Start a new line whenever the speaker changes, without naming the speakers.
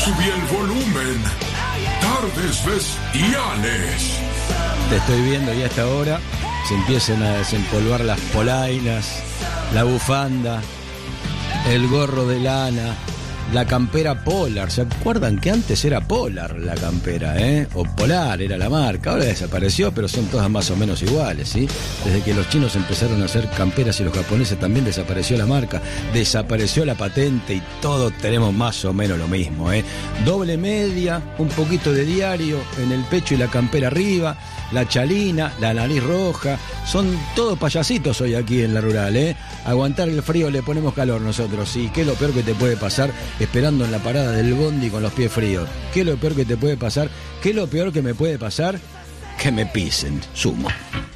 subí el volumen. Tardes bestiales.
Te estoy viendo y a esta hora se empiezan a desempolvar las polainas, la bufanda, el gorro de lana, la campera Polar. ¿Se acuerdan que antes era Polar la campera, o Polar era la marca? Ahora desapareció, pero son todas más o menos iguales, ¿sí? Desde que los chinos empezaron a hacer camperas y los japoneses también desapareció la marca, desapareció la patente y todos tenemos más o menos lo mismo, Doble media, un poquito de diario en el pecho y la campera arriba, la chalina, la nariz roja, son todos payasitos hoy aquí en la rural, Aguantar el frío, le ponemos calor nosotros, ¿y qué es lo peor que te puede pasar esperando en la parada del bondi con los pies fríos? ¿Qué es lo peor que te puede pasar? ¿Qué es lo peor que me puede pasar? Que me pisen, sumo.